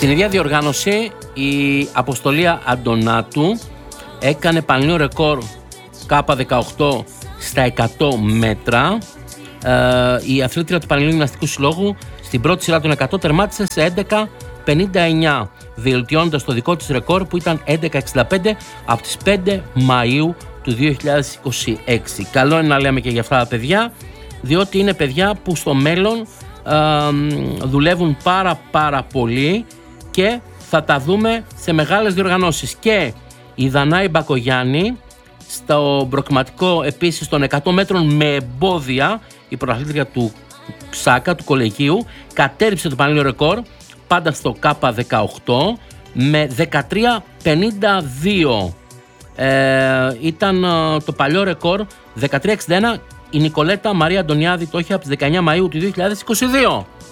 Στην ίδια διοργάνωση η Αποστολία Αντωνάτου έκανε πανελλήνιο ρεκόρ K18 στα 100 μέτρα. Η αθλήτρια του Πανελληνίου Γυμναστικού Συλλόγου στην πρώτη σειρά των 100 τερμάτισε σε 11.59, βελτιώνοντας το δικό της ρεκόρ που ήταν 11.65 από τις 5 Μαΐου του 2026. Καλό είναι να λέμε και για αυτά τα παιδιά, διότι είναι παιδιά που στο μέλλον δουλεύουν πάρα πολύ και θα τα δούμε σε μεγάλες διοργανώσεις. Και η Δανάη Μπακογιάννη στο προκριματικό επίσης των 100 μέτρων με εμπόδια, η πρωταθλήτρια του Ξάκα, του κολεγίου, κατέρριψε το πανελλήνιο ρεκόρ πάντα στο K18 με 13.52. Ήταν το παλιό ρεκόρ 13.61. Η Νικολέτα Μαρία Αντωνιάδη το είχε από τις 19 Μαΐου του 2022.